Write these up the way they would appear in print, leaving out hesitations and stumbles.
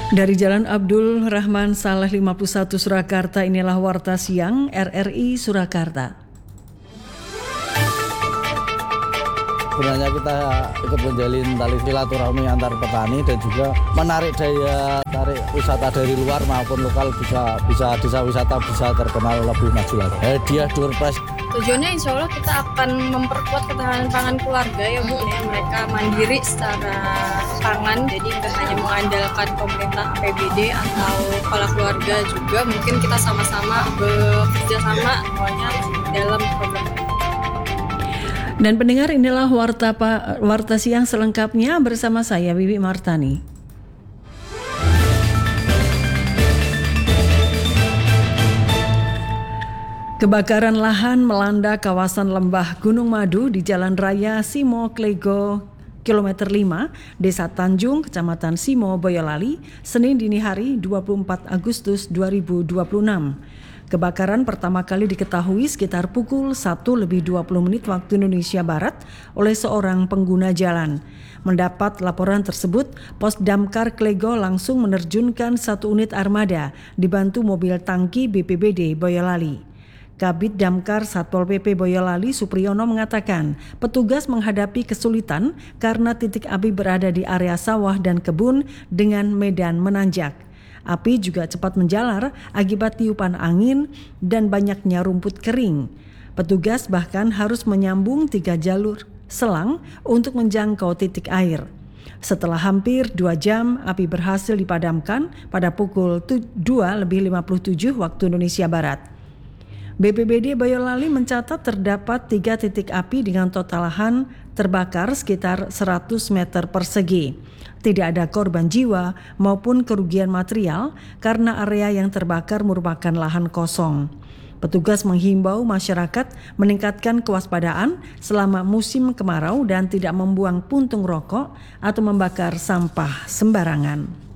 Dari Jalan Abdul Rahman Saleh 51 Surakarta, inilah Warta Siang RRI Surakarta. Sebenarnya kita ikut menjalin tali silaturahmi antar petani dan juga menarik daya tarik wisata dari luar maupun lokal, bisa desa wisata bisa terkenal lebih maju lagi. Hadiah door prize. Tujuannya insya Allah kita akan memperkuat ketahanan pangan keluarga ya Bu, ya. Mereka mandiri secara pangan, jadi nggak hanya mengandalkan pemerintah APBD atau kepala keluarga, juga mungkin kita sama-sama bekerja sama semuanya dalam program. Dan pendengar, inilah Warta Siang selengkapnya bersama saya Wiwi Martani. Kebakaran lahan melanda kawasan lembah Gunung Madu di Jalan Raya Simo Klego kilometer 5, Desa Tanjung, Kecamatan Simo, Boyolali, Senin dini hari 24 Agustus 2026. Kebakaran pertama kali diketahui sekitar pukul 1:20 waktu Indonesia Barat oleh seorang pengguna jalan. Mendapat laporan tersebut, Pos Damkar Klego langsung menerjunkan 1 unit armada dibantu mobil tangki BPBD Boyolali. Kabid Damkar Satpol PP Boyolali Supriyono mengatakan petugas menghadapi kesulitan karena titik api berada di area sawah dan kebun dengan medan menanjak. Api juga cepat menjalar akibat tiupan angin dan banyaknya rumput kering. Petugas bahkan harus menyambung 3 jalur selang untuk menjangkau titik air. Setelah hampir 2 jam, api berhasil dipadamkan pada pukul 2:57 waktu Indonesia Barat. BPBD Boyolali mencatat terdapat 3 titik api dengan total lahan terbakar sekitar 100 meter persegi. Tidak ada korban jiwa maupun kerugian material karena area yang terbakar merupakan lahan kosong. Petugas menghimbau masyarakat meningkatkan kewaspadaan selama musim kemarau dan tidak membuang puntung rokok atau membakar sampah sembarangan.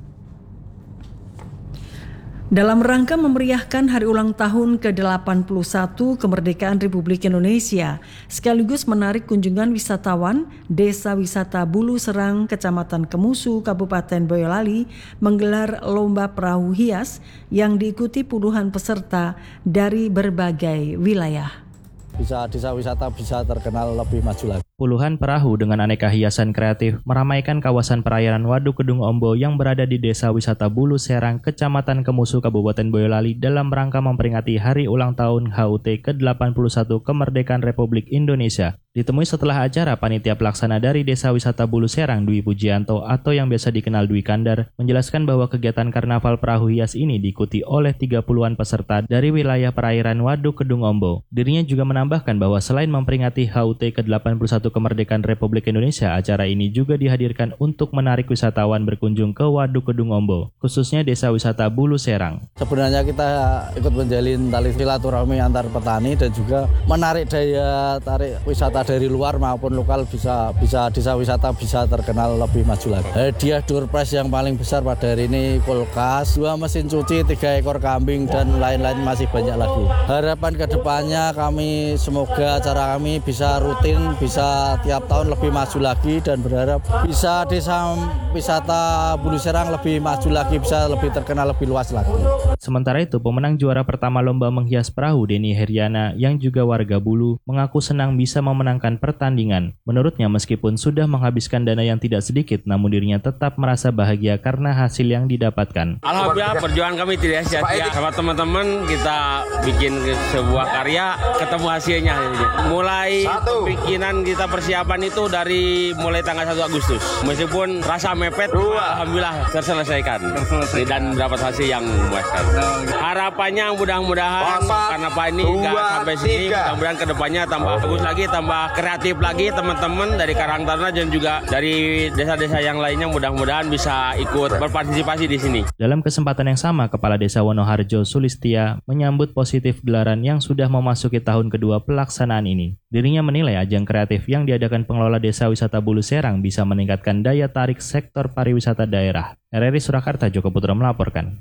Dalam rangka memeriahkan hari ulang tahun ke-81 kemerdekaan Republik Indonesia, sekaligus menarik kunjungan wisatawan, Desa Wisata Bulu Serang, Kecamatan Kemusu, Kabupaten Boyolali menggelar lomba perahu hias yang diikuti puluhan peserta dari berbagai wilayah. Bisa desa wisata bisa terkenal lebih maju lagi. Puluhan perahu dengan aneka hiasan kreatif meramaikan kawasan perairan Waduk Kedung Ombo yang berada di Desa Wisata Bulu Serang, Kecamatan Kemusu, Kabupaten Boyolali dalam rangka memperingati Hari Ulang Tahun HUT ke-81 Kemerdekaan Republik Indonesia. Ditemui setelah acara, panitia pelaksana dari Desa Wisata Bulu Serang, Dwi Pujianto atau yang biasa dikenal Dwi Kandar, menjelaskan bahwa kegiatan karnaval perahu hias ini diikuti oleh 30-an peserta dari wilayah perairan Waduk Kedung Ombo. Dirinya juga menambahkan bahwa selain memperingati HUT ke-81 Kemerdekaan Republik Indonesia, acara ini juga dihadirkan untuk menarik wisatawan berkunjung ke Waduk Kedung Ombo, khususnya Desa Wisata Bulu Serang. Sebenarnya kita ikut menjalin tali silaturahmi antar petani dan juga menarik daya tarik wisata dari luar maupun lokal, bisa desa wisata bisa terkenal lebih maju lagi. Hadiah door prize yang paling besar pada hari ini kulkas, 2 mesin cuci, 3 ekor kambing dan lain-lain masih banyak lagi. Harapan kedepannya kami semoga acara kami bisa rutin, bisa tiap tahun lebih maju lagi dan berharap bisa desa wisata Bulu Serang lebih maju lagi, bisa lebih terkenal lebih luas lagi. Sementara itu, pemenang juara pertama lomba menghias perahu, Denny Heriana, yang juga warga Bulu, mengaku senang bisa memenangkan pertandingan. Menurutnya, meskipun sudah menghabiskan dana yang tidak sedikit, namun dirinya tetap merasa bahagia karena hasil yang didapatkan. Alhamdulillah, perjuangan kami tidak sia-sia. Sama teman-teman kita bikin sebuah karya, ketemu hasilnya. Mulai bikinan kita persiapan itu dari mulai tanggal 1 Agustus. Meskipun rasa mepet, alhamdulillah terselesaikan. Dan mendapat hasil yang memuaskan. Harapannya mudah-mudahan karena Pak ini nggak sampai sini, mudah-mudahan kedepannya tambah bagus lagi, tambah kreatif lagi teman-teman dari Karang Taruna dan juga dari desa-desa yang lainnya, mudah-mudahan bisa ikut berpartisipasi di sini. Dalam kesempatan yang sama, Kepala Desa Wonoharjo Sulistia menyambut positif gelaran yang sudah memasuki tahun kedua pelaksanaan ini. Dirinya menilai ajang kreatif yang diadakan pengelola Desa Wisata Bulu Serang bisa meningkatkan daya tarik sektor pariwisata daerah. RRI Surakarta, Joko Putra melaporkan.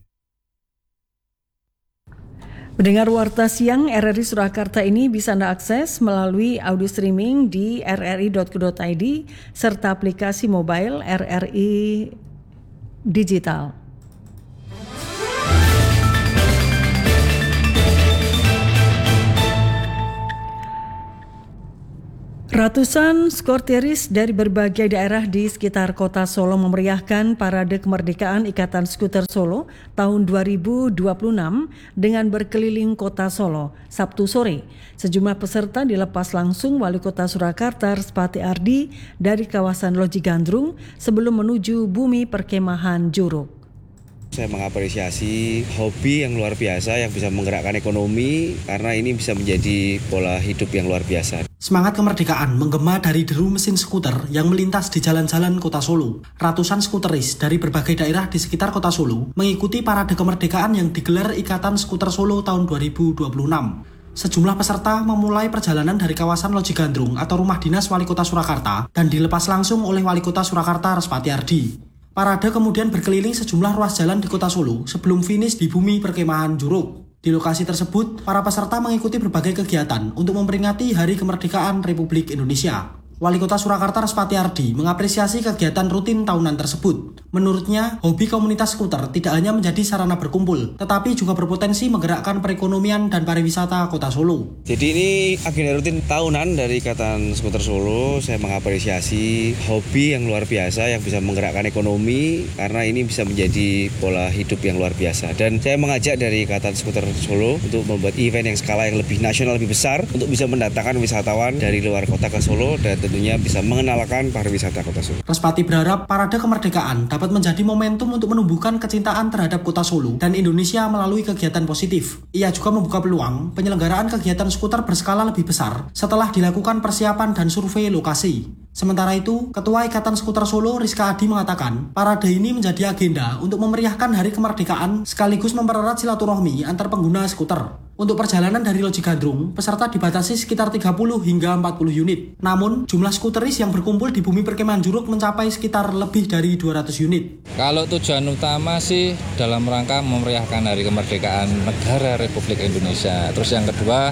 Pendengar Warta Siang RRI Surakarta ini bisa Anda akses melalui audio streaming di rri.co.id serta aplikasi mobile RRI Digital. Ratusan skuteris dari berbagai daerah di sekitar kota Solo memeriahkan Parade Kemerdekaan Ikatan Skuter Solo tahun 2026 dengan berkeliling kota Solo Sabtu sore. Sejumlah peserta dilepas langsung Wali Kota Surakarta Respati Ardi dari kawasan Loji Gandrung sebelum menuju bumi perkemahan Juruk. Saya mengapresiasi hobi yang luar biasa yang bisa menggerakkan ekonomi karena ini bisa menjadi pola hidup yang luar biasa. Semangat kemerdekaan menggema dari deru mesin skuter yang melintas di jalan-jalan kota Solo. Ratusan skuteris dari berbagai daerah di sekitar kota Solo mengikuti parade kemerdekaan yang digelar Ikatan Skuter Solo tahun 2026. Sejumlah peserta memulai perjalanan dari kawasan Loji Gandrung atau rumah dinas Wali Kota Surakarta dan dilepas langsung oleh Wali Kota Surakarta Respati Ardi. Parade kemudian berkeliling sejumlah ruas jalan di kota Solo sebelum finish di bumi perkemahan Juruk. Di lokasi tersebut, para peserta mengikuti berbagai kegiatan untuk memperingati Hari Kemerdekaan Republik Indonesia. Wali Kota Surakarta Respati Ardi mengapresiasi kegiatan rutin tahunan tersebut. Menurutnya, hobi komunitas skuter tidak hanya menjadi sarana berkumpul, tetapi juga berpotensi menggerakkan perekonomian dan pariwisata kota Solo. Jadi ini agenda rutin tahunan dari Ikatan Skuter Solo. Saya mengapresiasi hobi yang luar biasa yang bisa menggerakkan ekonomi karena ini bisa menjadi pola hidup yang luar biasa. Dan saya mengajak dari Ikatan Skuter Solo untuk membuat event yang skala yang lebih nasional, lebih besar untuk bisa mendatangkan wisatawan dari luar kota ke Solo dan tentunya bisa mengenalkan pariwisata kota Solo. Respati berharap Parade Kemerdekaan dapat menjadi momentum untuk menumbuhkan kecintaan terhadap kota Solo dan Indonesia melalui kegiatan positif. Ia juga membuka peluang penyelenggaraan kegiatan skuter berskala lebih besar setelah dilakukan persiapan dan survei lokasi. Sementara itu, Ketua Ikatan Skuter Solo Rizka Adi mengatakan, parade ini menjadi agenda untuk memeriahkan Hari Kemerdekaan sekaligus mempererat silaturahmi antar pengguna skuter. Untuk perjalanan dari Loji Gandrung, peserta dibatasi sekitar 30 hingga 40 unit. Namun, jumlah skuteris yang berkumpul di bumi perkemahan Juruk mencapai sekitar lebih dari 200 unit. Kalau tujuan utama sih dalam rangka memeriahkan Hari Kemerdekaan Negara Republik Indonesia. Terus yang kedua,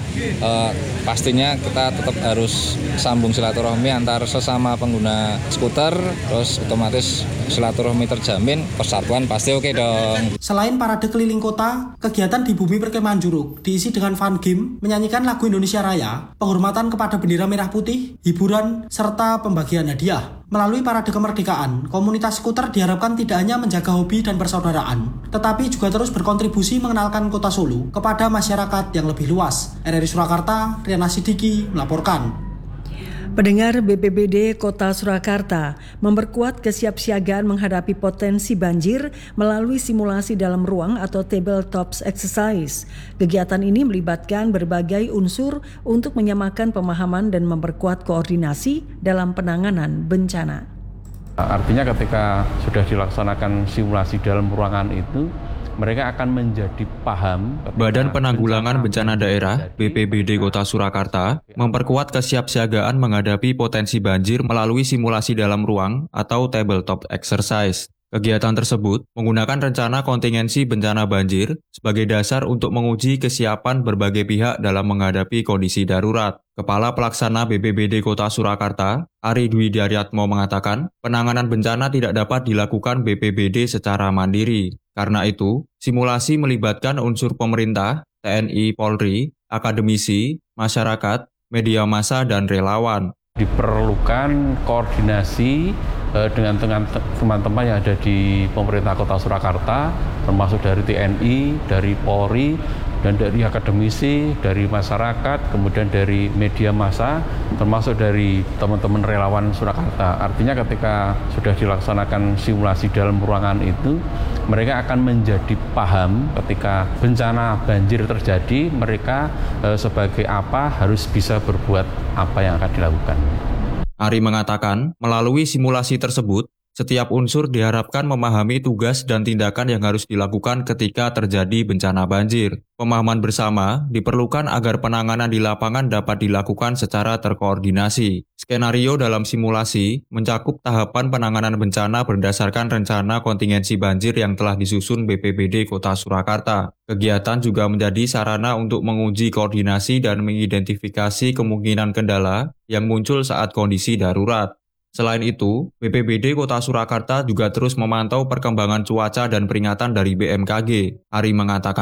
pastinya kita tetap harus sambung silaturahmi antar sesama pengguna skuter, terus otomatis silaturahmi terjamin, persatuan pasti oke dong. Selain parade keliling kota, kegiatan di bumi perkemahan Juruk diisi dengan fun game, menyanyikan lagu Indonesia Raya, penghormatan kepada bendera merah putih, hiburan, serta pembagian hadiah. Melalui parade kemerdekaan, komunitas skuter diharapkan tidak hanya menjaga hobi dan persaudaraan, tetapi juga terus berkontribusi mengenalkan kota Solo kepada masyarakat yang lebih luas. RRI Surakarta, Riana Sidiki melaporkan. Pendengar, BPBD Kota Surakarta memperkuat kesiapsiagaan menghadapi potensi banjir melalui simulasi dalam ruang atau tabletop exercise. Kegiatan ini melibatkan berbagai unsur untuk menyamakan pemahaman dan memperkuat koordinasi dalam penanganan bencana. Artinya ketika sudah dilaksanakan simulasi dalam ruangan itu, mereka akan menjadi paham. Badan Penanggulangan Bencana Daerah (BPBD) Kota Surakarta memperkuat kesiapsiagaan menghadapi potensi banjir melalui simulasi dalam ruang atau tabletop exercise. Kegiatan tersebut menggunakan rencana kontingensi bencana banjir sebagai dasar untuk menguji kesiapan berbagai pihak dalam menghadapi kondisi darurat. Kepala Pelaksana BPBD Kota Surakarta, Ari Dwi Daryatmo mengatakan, penanganan bencana tidak dapat dilakukan BPBD secara mandiri. Karena itu, simulasi melibatkan unsur pemerintah, TNI, Polri, akademisi, masyarakat, media massa, dan relawan. Diperlukan koordinasi dengan teman-teman yang ada di pemerintah Kota Surakarta, termasuk dari TNI, dari Polri, dan dari akademisi, dari masyarakat, kemudian dari media massa, termasuk dari teman-teman relawan Surakarta. Artinya ketika sudah dilaksanakan simulasi dalam ruangan itu, mereka akan menjadi paham ketika bencana banjir terjadi, mereka sebagai apa harus bisa berbuat apa yang akan dilakukan. Ari mengatakan, melalui simulasi tersebut, setiap unsur diharapkan memahami tugas dan tindakan yang harus dilakukan ketika terjadi bencana banjir. Pemahaman bersama diperlukan agar penanganan di lapangan dapat dilakukan secara terkoordinasi. Skenario dalam simulasi mencakup tahapan penanganan bencana berdasarkan rencana kontingensi banjir yang telah disusun BPBD Kota Surakarta. Kegiatan juga menjadi sarana untuk menguji koordinasi dan mengidentifikasi kemungkinan kendala yang muncul saat kondisi darurat. Selain itu, BPBD Kota Surakarta juga terus memantau perkembangan cuaca dan peringatan dari BMKG. Ari mengatakan,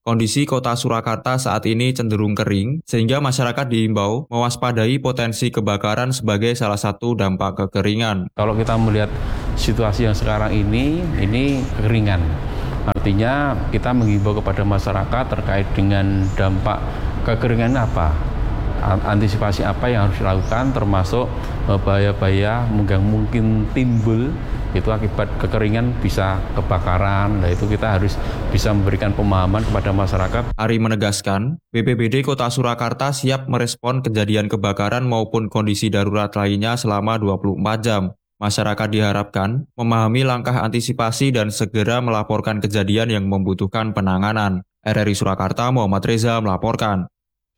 Kondisi Kota Surakarta saat ini cenderung kering, sehingga masyarakat diimbau mewaspadai potensi kebakaran sebagai salah satu dampak kekeringan. Kalau kita melihat situasi yang sekarang ini kekeringan. Artinya kita mengimbau kepada masyarakat terkait dengan dampak kekeringan apa, antisipasi apa yang harus dilakukan, termasuk bahaya-bahaya yang mungkin timbul itu akibat kekeringan, bisa kebakaran. Nah, itu kita harus bisa memberikan pemahaman kepada masyarakat. Ari menegaskan, BPBD Kota Surakarta siap merespon kejadian kebakaran maupun kondisi darurat lainnya selama 24 jam. Masyarakat diharapkan memahami langkah antisipasi dan segera melaporkan kejadian yang membutuhkan penanganan. RRI Surakarta, Muhammad Reza melaporkan.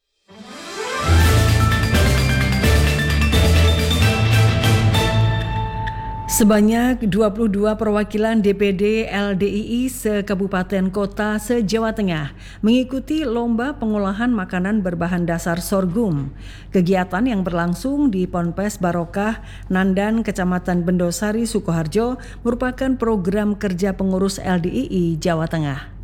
Sebanyak 22 perwakilan DPD LDII se-Kabupaten Kota se-Jawa Tengah mengikuti lomba pengolahan makanan berbahan dasar sorghum. Kegiatan yang berlangsung di Ponpes Barokah, Nandan, Kecamatan Bendosari, Sukoharjo merupakan program kerja pengurus LDII Jawa Tengah.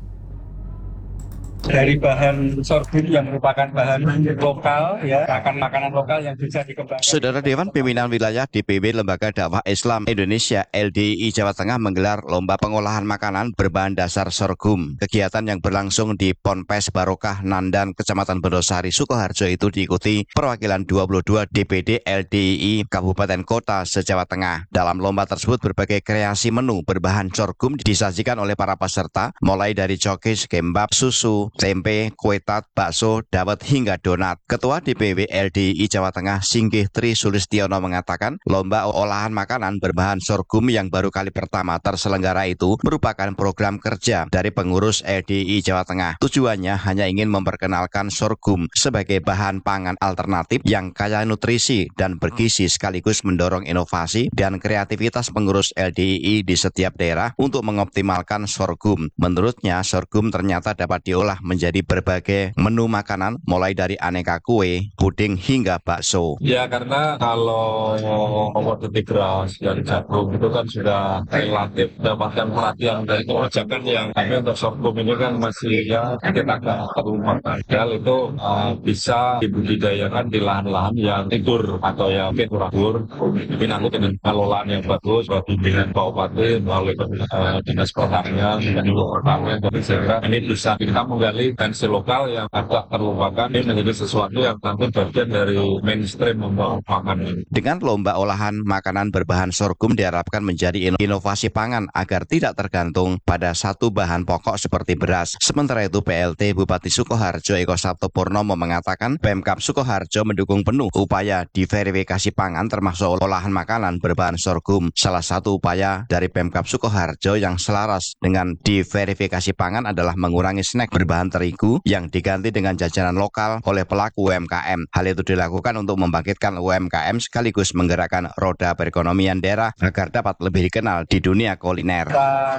Dari bahan sorghum yang merupakan bahan lokal, ya, makanan lokal yang bisa dikembangkan. Saudara Dewan Pimpinan Wilayah DPW Lembaga Dakwah Islam Indonesia LDII Jawa Tengah menggelar lomba pengolahan makanan berbahan dasar sorghum. Kegiatan yang berlangsung di Ponpes Barokah Nandan, Kecamatan Bendosari, Sukoharjo itu diikuti perwakilan 22 DPD LDII Kabupaten Kota se-Jawa Tengah. Dalam lomba tersebut berbagai kreasi menu berbahan sorghum disajikan oleh para peserta, mulai dari cokis, kembab, susu, tempe, kue tat, bakso, dawet hingga donat. Ketua DPW LDII Jawa Tengah Singgih Tri Sulistiono mengatakan, lomba olahan makanan berbahan sorghum yang baru kali pertama terselenggara itu merupakan program kerja dari pengurus LDII Jawa Tengah. Tujuannya hanya ingin memperkenalkan sorghum sebagai bahan pangan alternatif yang kaya nutrisi dan bergizi, sekaligus mendorong inovasi dan kreativitas pengurus LDII di setiap daerah untuk mengoptimalkan sorghum. Menurutnya, sorghum ternyata dapat diolah menjadi berbagai menu makanan, mulai dari aneka kue, puding hingga bakso. Ya, karena kalau komoditi beras dan jagung itu kan sudah relatif mendapatkan perhatian dari kebijakan yang kami untuk sorghum ini kan masih ya kita agak rumah. Padahal itu bisa dibudidayakan di lahan-lahan yang tidur atau yang kurang. Tapi nanti dengan pengelolaan yang bagus, bimbingan Pak Bupati melalui Dinas Pertanian dan Ibu Pertanian, sehingga ini bisa kita menggali tensi lokal yang agak terlupakan. Ini menjadi sesuatu yang tentu bagian dari mainstream membangun makanan. Dengan lomba olahan makanan berbahan sorghum diharapkan menjadi inovasi pangan agar tidak tergantung pada satu bahan pokok seperti beras. Sementara itu, PLT Bupati Sukoharjo Eko Sabto Purnomo mengatakan Pemkab Sukoharjo mendukung penuh upaya diverifikasi pangan termasuk olahan makanan berbahan sorghum. Salah satu upaya dari Pemkab Sukoharjo yang selaras dengan diverifikasi pangan adalah mengurangi snack berbahan terigu yang diganti dengan jajanan lokal oleh pelaku UMKM. Hal itu dilakukan untuk membangkitkan UMKM sekaligus menggerakkan roda perekonomian daerah agar dapat lebih dikenal di dunia kuliner.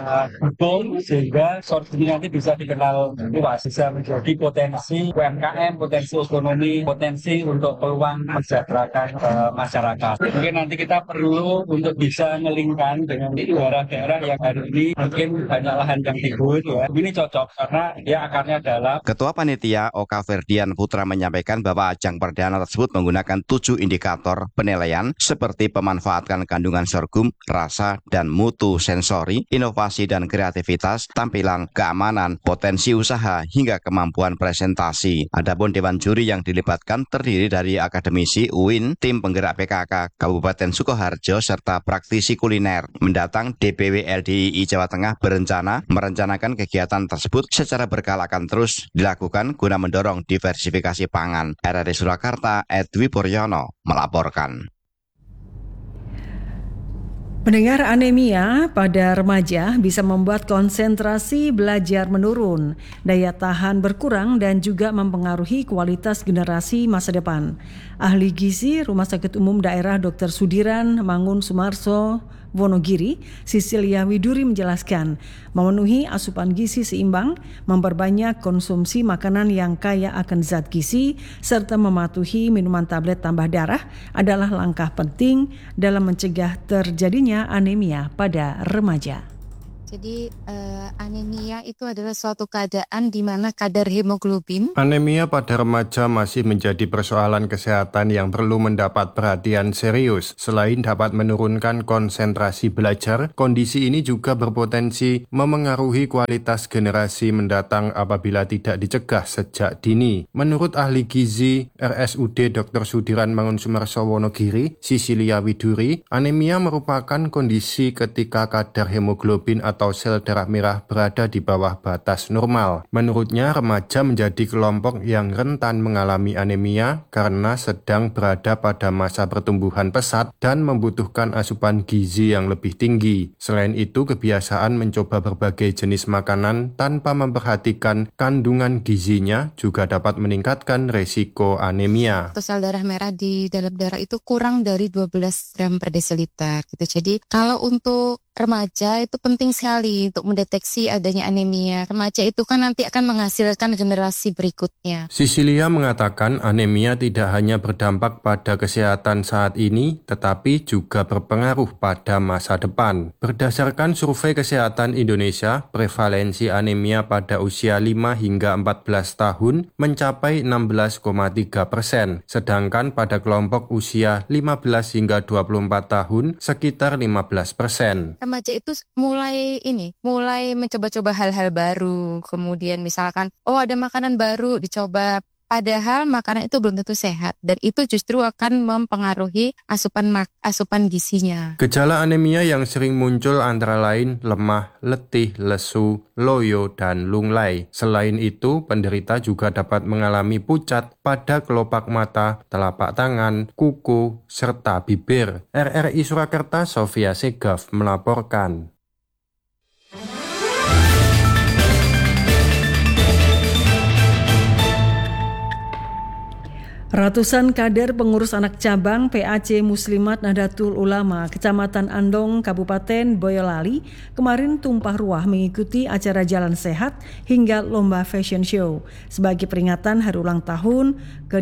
Dukung sehingga sorghum nanti bisa dikenal luas, bisa menjadi potensi UMKM, potensi ekonomi, potensi untuk peluang mensejahterakan masyarakat. Mungkin nanti kita perlu untuk bisa ngelingkan dengan daerah-daerah yang hari ini mungkin banyak lahan yang tidur. Ya. Ini cocok karena dia akarnya dalam. Ketua Panitia Oka Ferdian Putra menyampaikan bahwa ajang perdana tersebut menggunakan 7 indikator penilaian seperti pemanfaatan kandungan sorghum, rasa dan mutu sensori, inovasi dan kreativitas, tampilan, keamanan, potensi usaha hingga kemampuan presentasi. Adapun dewan juri yang dilibatkan terdiri dari akademisi UIN, tim penggerak PKK Kabupaten Sukoharjo serta praktisi kuliner. Mendatang DPW LDII Jawa Tengah merencanakan kegiatan tersebut secara berkala akan terus dilakukan guna mendorong diversifikasi pangan. RRI Surakarta, Edwi Puryono melaporkan. Pendengar, anemia pada remaja bisa membuat konsentrasi belajar menurun, daya tahan berkurang dan juga mempengaruhi kualitas generasi masa depan. Ahli gizi Rumah Sakit Umum Daerah Dr. Sudiran Mangun Sumarso Wonogiri, Sisilia Widuri menjelaskan, memenuhi asupan gizi seimbang, memperbanyak konsumsi makanan yang kaya akan zat gizi, serta mematuhi minuman tablet tambah darah adalah langkah penting dalam mencegah terjadinya anemia pada remaja. Jadi anemia itu adalah suatu keadaan di mana kadar hemoglobin. Anemia pada remaja masih menjadi persoalan kesehatan yang perlu mendapat perhatian serius. Selain dapat menurunkan konsentrasi belajar, kondisi ini juga berpotensi memengaruhi kualitas generasi mendatang apabila tidak dicegah sejak dini. Menurut ahli gizi RSUD Dr. Sudiran Mangunsumerso Wonogiri, Sisilia Widuri, anemia merupakan kondisi ketika kadar hemoglobin atau sel darah merah berada di bawah batas normal. Menurutnya, remaja menjadi kelompok yang rentan mengalami anemia karena sedang berada pada masa pertumbuhan pesat dan membutuhkan asupan gizi yang lebih tinggi. Selain itu, kebiasaan mencoba berbagai jenis makanan tanpa memperhatikan kandungan gizinya juga dapat meningkatkan resiko anemia. Sel darah merah di dalam darah itu kurang dari 12 gram per desiliter gitu. Jadi kalau untuk remaja itu penting sekali untuk mendeteksi adanya anemia. Remaja itu kan nanti akan menghasilkan generasi berikutnya. Sisilia mengatakan anemia tidak hanya berdampak pada kesehatan saat ini, tetapi juga berpengaruh pada masa depan. Berdasarkan survei kesehatan Indonesia, prevalensi anemia pada usia 5 hingga 14 tahun mencapai 16,3%, sedangkan pada kelompok usia 15 hingga 24 tahun sekitar 15%. Remaja itu mulai mencoba-coba hal-hal baru, kemudian misalkan ada makanan baru dicoba, padahal makanan itu belum tentu sehat dan itu justru akan mempengaruhi asupan gizinya. Gejala anemia yang sering muncul antara lain lemah, letih, lesu, loyo, dan lunglai. Selain itu, penderita juga dapat mengalami pucat pada kelopak mata, telapak tangan, kuku, serta bibir. RRI Surakarta, Sofia Segaf melaporkan. Ratusan kader pengurus anak cabang PAC Muslimat Nahdlatul Ulama Kecamatan Andong, Kabupaten Boyolali kemarin tumpah ruah mengikuti acara Jalan Sehat hingga lomba fashion show sebagai peringatan hari ulang tahun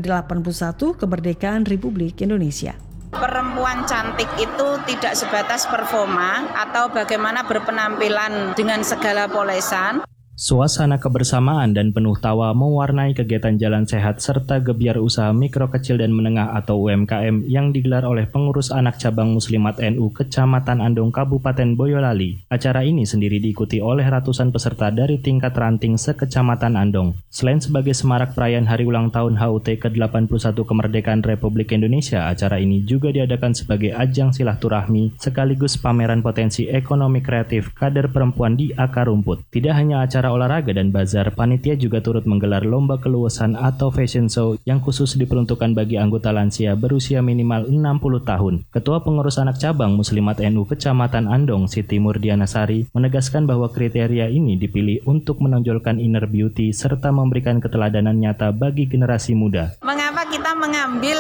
ke-81 kemerdekaan Republik Indonesia. Perempuan cantik itu tidak sebatas performa atau bagaimana berpenampilan dengan segala polesan. Suasana kebersamaan dan penuh tawa mewarnai kegiatan Jalan Sehat serta gebiar usaha mikro kecil dan menengah atau UMKM yang digelar oleh pengurus anak cabang Muslimat NU Kecamatan Andong Kabupaten Boyolali. Acara ini sendiri diikuti oleh ratusan peserta dari tingkat ranting sekecamatan Andong. Selain sebagai semarak perayaan hari ulang tahun HUT ke-81 kemerdekaan Republik Indonesia, acara ini juga diadakan sebagai ajang silaturahmi sekaligus pameran potensi ekonomi kreatif kader perempuan di akar rumput. Tidak hanya acara olahraga dan bazar, panitia juga turut menggelar lomba keluasan atau fashion show yang khusus diperuntukkan bagi anggota lansia berusia minimal 60 tahun. Ketua Pengurus Anak Cabang Muslimat NU Kecamatan Andong, Siti Murdiana Sari, menegaskan bahwa kriteria ini dipilih untuk menonjolkan inner beauty serta memberikan keteladanan nyata bagi generasi muda. Mengapa kita mengambil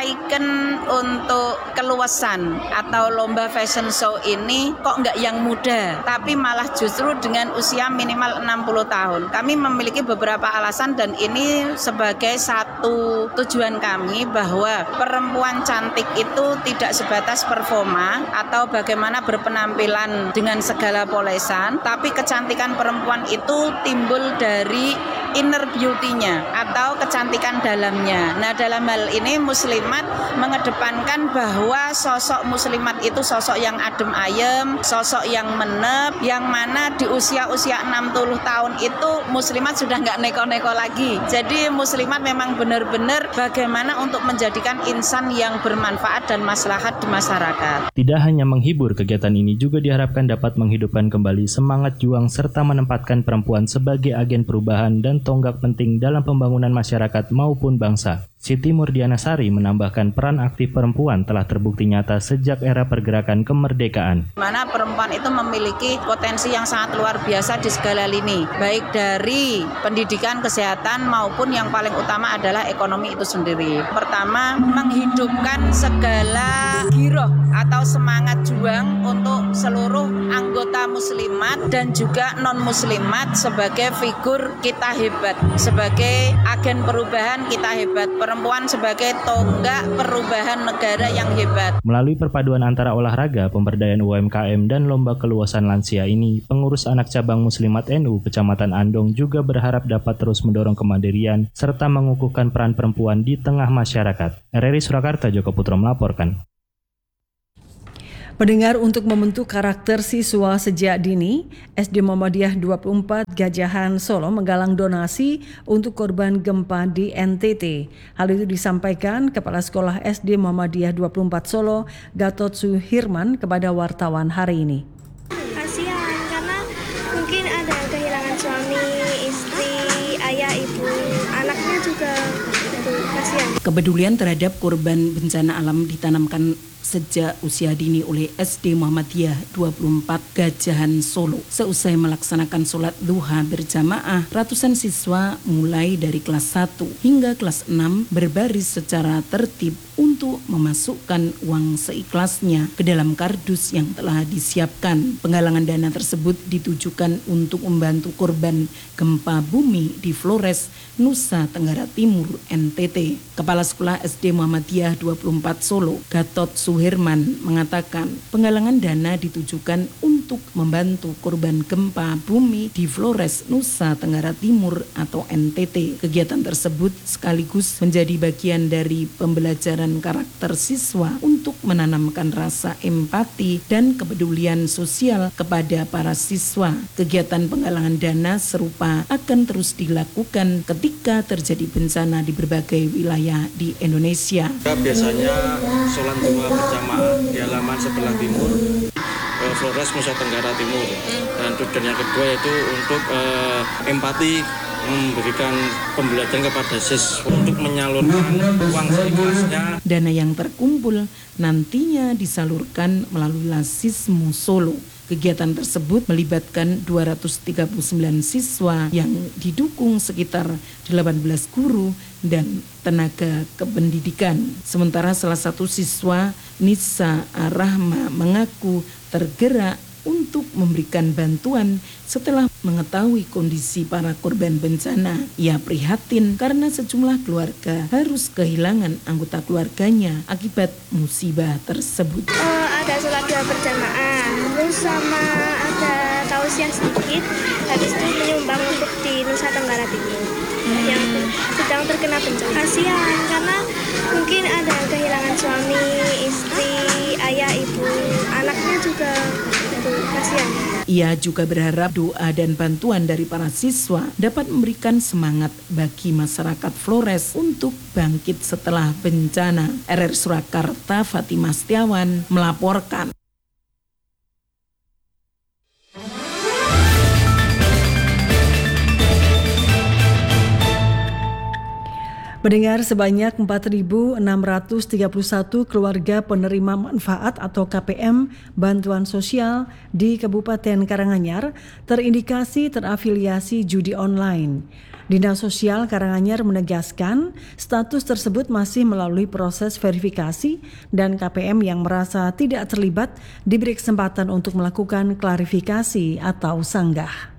ikon untuk keluasan atau lomba fashion show ini kok nggak yang muda, tapi malah justru dengan usia minimal 60 tahun. Kami memiliki beberapa alasan dan ini sebagai satu tujuan kami bahwa perempuan cantik itu tidak sebatas performa atau bagaimana berpenampilan dengan segala polesan, tapi kecantikan perempuan itu timbul dari inner beauty-nya atau kecantikan dalamnya. Nah, dalam hal ini Muslimat mengedepankan bahwa sosok Muslimat itu sosok yang adem ayem, sosok yang menep, yang mana di usia-usia 60 tahun itu Muslimat sudah nggak neko-neko lagi. Jadi Muslimat memang benar-benar bagaimana untuk menjadikan insan yang bermanfaat dan maslahat di masyarakat. Tidak hanya menghibur, kegiatan ini juga diharapkan dapat menghidupkan kembali semangat juang serta menempatkan perempuan sebagai agen perubahan dan tonggak penting dalam pembangunan masyarakat maupun bangsa. Siti Murdiana Sari menambahkan peran aktif perempuan telah terbukti nyata sejak era pergerakan kemerdekaan. Mana perempuan itu memiliki potensi yang sangat luar biasa di segala lini, baik dari pendidikan, kesehatan maupun yang paling utama adalah ekonomi itu sendiri. Pertama, menghidupkan segala giroh atau semangat juang untuk seluruh anggota muslimat dan juga non-muslimat sebagai figur kita hebat, sebagai agen perubahan kita hebat, perempuan sebagai tonggak perubahan negara yang hebat. Melalui perpaduan antara olahraga, pemberdayaan UMKM, dan lomba keluasan lansia ini, pengurus anak cabang Muslimat NU Kecamatan Andong juga berharap dapat terus mendorong kemandirian serta mengukuhkan peran perempuan di tengah masyarakat. RRI Surakarta, Joko Putro melaporkan. Pendengar, untuk membentuk karakter siswa sejak dini, SD Muhammadiyah 24 Gajahan Solo menggalang donasi untuk korban gempa di NTT. Hal itu disampaikan Kepala Sekolah SD Muhammadiyah 24 Solo, Gatot Suhirman, kepada wartawan hari ini. Kasihan karena mungkin ada kehilangan suami, istri, ayah, ibu, anaknya juga. Kasihan. Kepedulian terhadap korban bencana alam ditanamkan sejak usia dini oleh SD Muhammadiyah 24 Gajahan Solo. Seusai melaksanakan sholat duha berjamaah, ratusan siswa mulai dari kelas 1 hingga kelas 6 berbaris secara tertib untuk memasukkan uang seikhlasnya ke dalam kardus yang telah disiapkan. Penggalangan dana tersebut ditujukan untuk membantu korban gempa bumi di Flores, Nusa Tenggara Timur, NTT. Kepala Sekolah SD Muhammadiyah 24 Solo, Gatot Suhirman, mengatakan penggalangan dana ditujukan untuk membantu korban gempa bumi di Flores, Nusa Tenggara Timur atau NTT. Kegiatan tersebut sekaligus menjadi bagian dari pembelajaran karakter siswa untuk menanamkan rasa empati dan kepedulian sosial kepada para siswa. Kegiatan penggalangan dana serupa akan terus dilakukan ketika terjadi bencana di berbagai wilayah di Indonesia. Biasanya sholat duha berjamaah di halaman sebelah timur Flores, Nusa Tenggara Timur, dan tujuan yang kedua yaitu untuk empati, memberikan pembelajaran kepada siswa untuk menyalurkan uang seikhlasnya. Dana yang terkumpul nantinya disalurkan melalui Lasismu Solo. Kegiatan tersebut melibatkan 239 siswa yang didukung sekitar 18 guru dan tenaga kependidikan. Sementara salah satu siswa, Nisa Arahma, mengaku tergerak untuk memberikan bantuan setelah mengetahui kondisi para korban bencana. Ia prihatin karena sejumlah keluarga harus kehilangan anggota keluarganya akibat musibah tersebut. Ada sholat duha berjamaah, terus sama ada tausiah sedikit, habis itu menyumbang untuk di Nusa Tenggara Timur yang sedang terkena bencana. Kasihan karena mungkin ada kehilangan suami, istri, ayah, ibu, anaknya juga. Kasihan. Ia juga berharap doa dan bantuan dari para siswa dapat memberikan semangat bagi masyarakat Flores untuk bangkit setelah bencana. RRI Surakarta, Fatimah Setiawan melaporkan. Pendengar, sebanyak 4.631 keluarga penerima manfaat atau KPM bantuan sosial di Kabupaten Karanganyar terindikasi terafiliasi judi online. Dinas Sosial Karanganyar menegaskan status tersebut masih melalui proses verifikasi dan KPM yang merasa tidak terlibat diberi kesempatan untuk melakukan klarifikasi atau sanggah.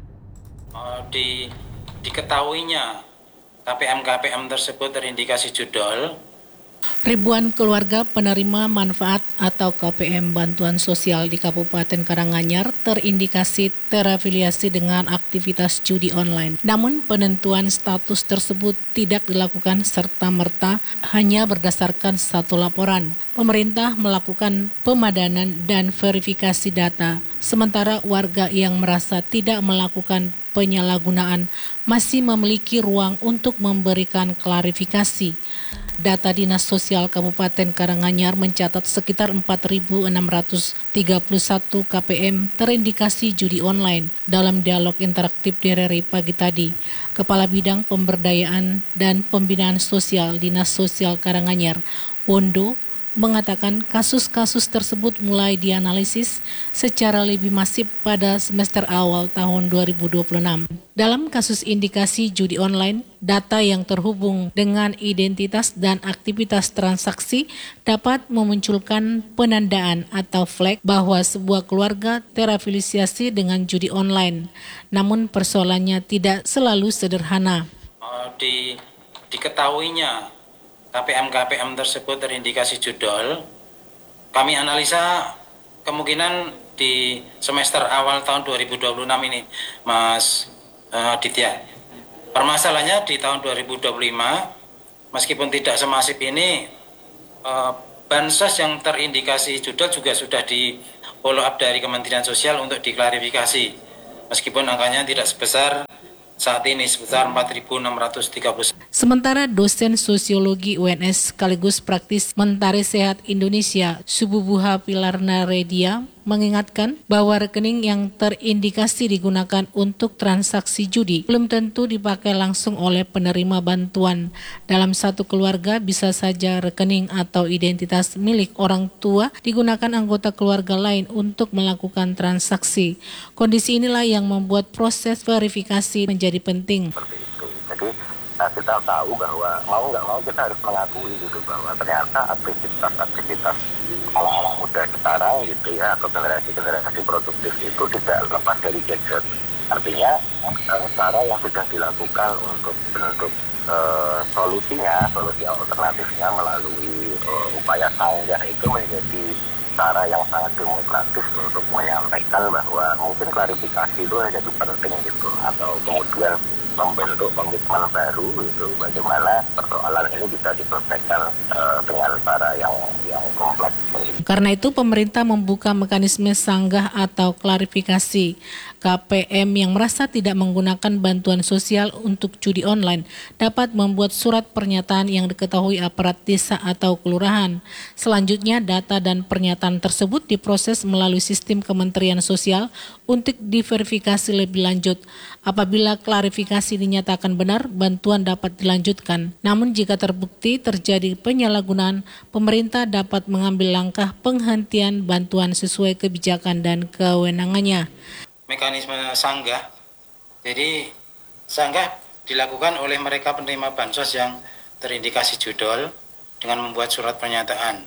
Diketahuinya KPM tersebut terindikasi judol. Ribuan keluarga penerima manfaat atau KPM bantuan sosial di Kabupaten Karanganyar terindikasi terafiliasi dengan aktivitas judi online. Namun penentuan status tersebut tidak dilakukan serta-merta hanya berdasarkan satu laporan. Pemerintah melakukan pemadanan dan verifikasi data, sementara warga yang merasa tidak melakukan penyalahgunaan masih memiliki ruang untuk memberikan klarifikasi. Data Dinas Sosial Kabupaten Karanganyar mencatat sekitar 4.631 KPM terindikasi judi online. Dalam dialog interaktif di RRI pagi tadi, Kepala Bidang Pemberdayaan dan Pembinaan Sosial Dinas Sosial Karanganyar, Wondo, mengatakan kasus-kasus tersebut mulai dianalisis secara lebih masif pada semester awal tahun 2026. Dalam kasus indikasi judi online, data yang terhubung dengan identitas dan aktivitas transaksi dapat memunculkan penandaan atau flag bahwa sebuah keluarga terafiliasi dengan judi online. Namun persoalannya tidak selalu sederhana. Diketahuinya KPM tersebut terindikasi judol, kami analisa kemungkinan di semester awal tahun 2026 ini, Mas Ditya. Permasalahannya di tahun 2025, meskipun tidak semasif ini, bansos yang terindikasi judol juga sudah di follow up dari Kementerian Sosial untuk diklarifikasi. Meskipun angkanya tidak sebesar saat ini, sebesar 4.630. Sementara dosen sosiologi UNS sekaligus praktis Mentari Sehat Indonesia, Sububuha Pilarna Redia, mengingatkan bahwa rekening yang terindikasi digunakan untuk transaksi judi belum tentu dipakai langsung oleh penerima bantuan. Dalam satu keluarga bisa saja rekening atau identitas milik orang tua digunakan anggota keluarga lain untuk melakukan transaksi. Kondisi inilah yang membuat proses verifikasi menjadi penting. Jadi kita tahu bahwa mau nggak mau kita harus mengakui gitu bahwa ternyata aktivitas anak-anak muda sekarang gitu ya, atau generasi produktif itu tidak lepas dari gadget. Artinya cara yang sudah dilakukan untuk bentuk solusi alternatifnya melalui upaya sanggah itu menjadi cara yang sangat demokratis untuk menyampaikan bahwa mungkin klarifikasi itu menjadi penting gitu, atau kemudian membentuk komitmen baru itu bagaimana persoalan ini bisa diselesaikan dengan cara yang kompleks. Karena itu pemerintah membuka mekanisme sanggah atau klarifikasi. KPM yang merasa tidak menggunakan bantuan sosial untuk judi online dapat membuat surat pernyataan yang diketahui aparat desa atau kelurahan. Selanjutnya data dan pernyataan tersebut diproses melalui sistem Kementerian Sosial untuk diverifikasi lebih lanjut. Apabila klarifikasi dinyatakan benar, bantuan dapat dilanjutkan. Namun jika terbukti terjadi penyalahgunaan, pemerintah dapat mengambil langkah penghentian bantuan sesuai kebijakan dan kewenangannya. Mekanisme sanggah, jadi sanggah dilakukan oleh mereka penerima bansos yang terindikasi judol dengan membuat surat pernyataan.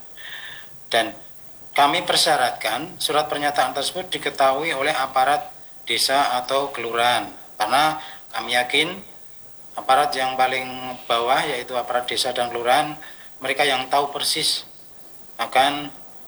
Dan kami persyaratkan surat pernyataan tersebut diketahui oleh aparat desa atau kelurahan. Karena kami yakin aparat yang paling bawah yaitu aparat desa dan kelurahan, mereka yang tahu persis akan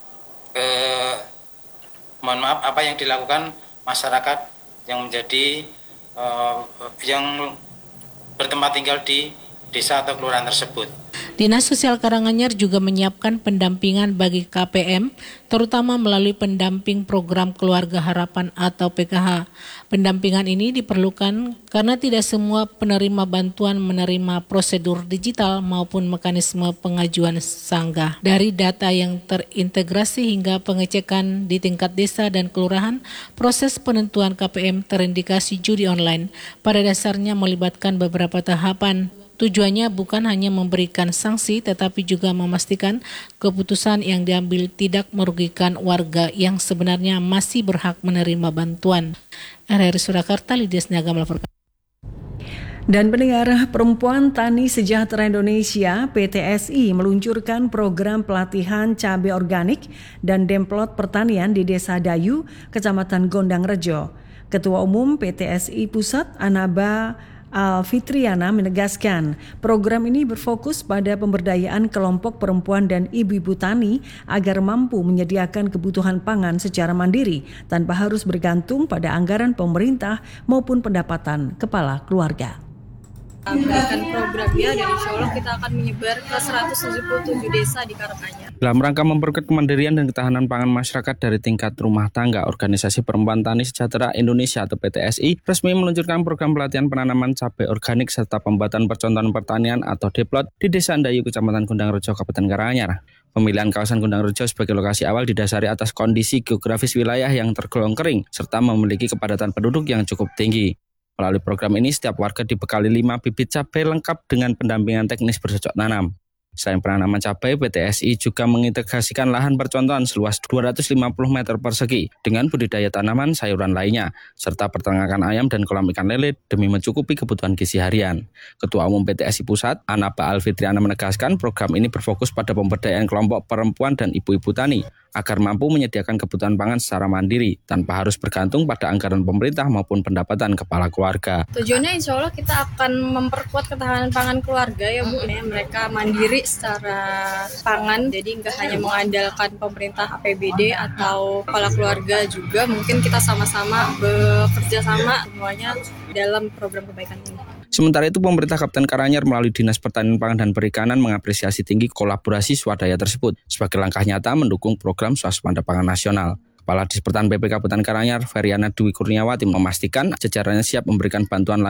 apa yang dilakukan masyarakat yang menjadi yang bertempat tinggal di desa atau kelurahan tersebut. Dinas Sosial Karanganyar juga menyiapkan pendampingan bagi KPM, terutama melalui pendamping program Keluarga Harapan atau PKH. Pendampingan ini diperlukan karena tidak semua penerima bantuan menerima prosedur digital maupun mekanisme pengajuan sanggah. Dari data yang terintegrasi hingga pengecekan di tingkat desa dan kelurahan, proses penentuan KPM terindikasi judi online pada dasarnya melibatkan beberapa tahapan. Tujuannya bukan hanya memberikan sanksi, tetapi juga memastikan keputusan yang diambil tidak merugikan warga yang sebenarnya masih berhak menerima bantuan. RRI Surakarta, Lydia Sniaga melaporkan. Dan pendengar, Perempuan Tani Sejahtera Indonesia (PTSI) meluncurkan program pelatihan cabai organik dan demplot pertanian di Desa Dayu, Kecamatan Gondang Rejo. Ketua Umum PTSI Pusat, Anaba Alfitriana, menegaskan program ini berfokus pada pemberdayaan kelompok perempuan dan ibu-ibu tani agar mampu menyediakan kebutuhan pangan secara mandiri tanpa harus bergantung pada anggaran pemerintah maupun pendapatan kepala keluarga. Berikan programnya dan insya Allah kita akan menyebar ke 177 desa di Karanganyar. Dalam rangka memperkuat kemandirian dan ketahanan pangan masyarakat dari tingkat rumah tangga, Organisasi Perempuan Tani Sejahtera Indonesia atau PTSI resmi meluncurkan program pelatihan penanaman cabai organik serta pembuatan percontohan pertanian atau deplot di Desa Dayu, Kecamatan Gondang Rejo, Kabupaten Karanganyar. Pemilihan kawasan Gondang Rejo sebagai lokasi awal didasari atas kondisi geografis wilayah yang tergolong kering serta memiliki kepadatan penduduk yang cukup tinggi. Melalui program ini, setiap warga dibekali 5 bibit cabai lengkap dengan pendampingan teknis bercocok tanam. Selain penanaman cabai, PTSI juga mengintegrasikan lahan percontohan seluas 250 meter persegi dengan budidaya tanaman sayuran lainnya, serta peternakan ayam dan kolam ikan lele demi mencukupi kebutuhan gizi harian. Ketua Umum PTSI Pusat, Anaba Alfitriana menegaskan program ini berfokus pada pemberdayaan kelompok perempuan dan ibu-ibu tani agar mampu menyediakan kebutuhan pangan secara mandiri tanpa harus bergantung pada anggaran pemerintah maupun pendapatan kepala keluarga. Tujuannya insya Allah kita akan memperkuat ketahanan pangan keluarga ya Bu. Mereka mandiri secara pangan, jadi nggak hanya mengandalkan pemerintah APBD atau kepala keluarga juga. Mungkin kita sama-sama bekerja sama semuanya dalam program kebaikan ini. Sementara itu, pemerintah Kabupaten Karanganyar melalui Dinas Pertanian Pangan dan Perikanan mengapresiasi tinggi kolaborasi swadaya tersebut sebagai langkah nyata mendukung program swasembada pangan nasional. Kepala Dis Pertanian PP Kabupaten Karanganyar, Feriana Dwi Kurniawati, memastikan jajarannya siap memberikan bantuan